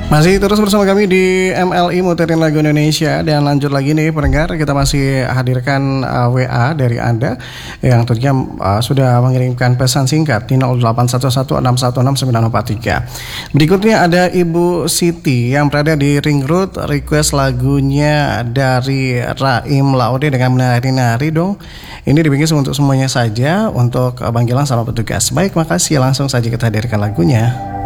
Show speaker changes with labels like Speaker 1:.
Speaker 1: Masih terus bersama kami di MLI Muterin Lagu Indonesia. Dan lanjut lagi nih pendengar, kita masih hadirkan WA dari Anda yang tentunya sudah mengirimkan pesan singkat di 081161161943. Berikutnya ada Ibu Siti yang berada di Ring Road, request lagunya dari Raim Laude dengan menari-nari dong. Ini dibikin untuk semuanya saja, untuk Bang Gilang sama petugas. Baik, makasih, langsung saja kita hadirkan lagunya.